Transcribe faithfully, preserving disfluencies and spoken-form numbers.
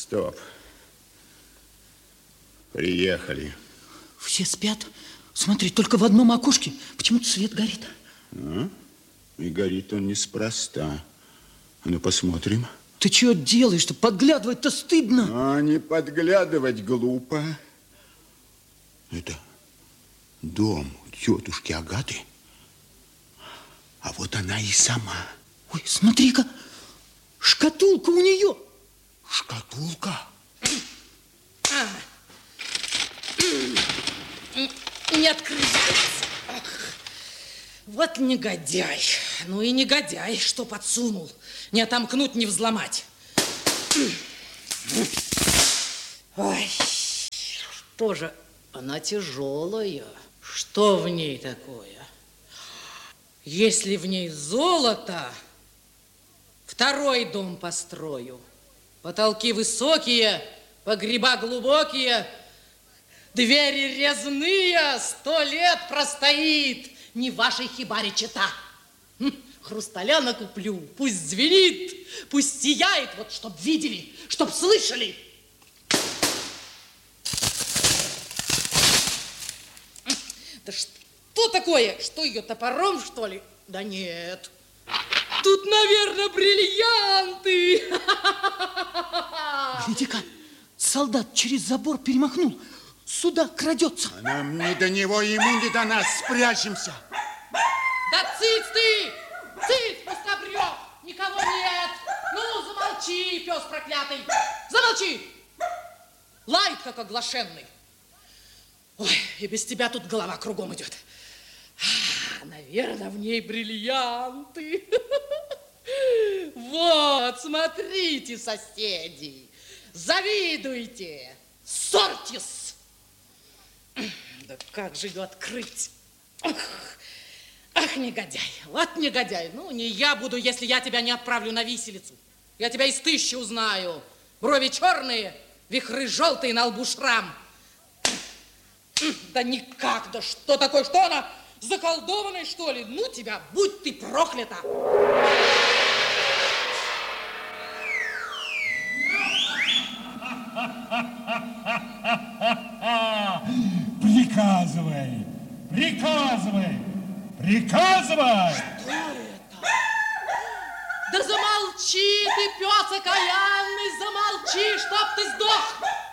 Стоп. Приехали. Все спят? Смотри, только в одном окошке почему-то свет горит. А? И горит он неспроста. А ну, посмотрим. Ты что делаешь-то? Подглядывать-то стыдно. А не подглядывать глупо. Это дом тетушки Агаты. А вот она и сама. Ой, смотри-ка, шкатулка у нее. Шкатулка? А. Не открывается. Вот негодяй. Ну и негодяй, что подсунул. Не отомкнуть, не взломать. Ой, что же, она тяжелая. Что в ней такое? Если в ней золото, второй дом построю. Потолки высокие, погреба глубокие, двери резные, сто лет простоит. Не вашей хибаре чета. Хрусталя накуплю, пусть звенит, пусть сияет, вот чтоб видели, чтоб слышали. Да что такое? Что ее, топором, что ли? Да нет. Тут, наверное, бриллианты. Гляди-ка, солдат через забор перемахнул. Сюда крадется. А нам не до него, ему не до нас. Спрячемся. Да цыц ты! Цыц, пустобрёк! Никого нет! Ну, замолчи, пес проклятый! Замолчи! Лает, как оглашенный. Ой, и без тебя тут голова кругом идет. А, наверное, в ней бриллианты. Вот, смотрите, соседи. Завидуйте. Ссорьтесь. Да как же ее открыть? Ах, ах, негодяй, вот негодяй. Ну, не я буду, если я тебя не отправлю на виселицу. Я тебя из тысячи узнаю. Брови черные, вихры желтые, на лбу шрам. Да никак, да что такое, что она, заколдованная, что ли? Ну тебя, будь ты проклята. Приказывай, приказывай, приказывай! Что это? Да замолчи ты, пес окаянный, замолчи, чтоб ты сдох!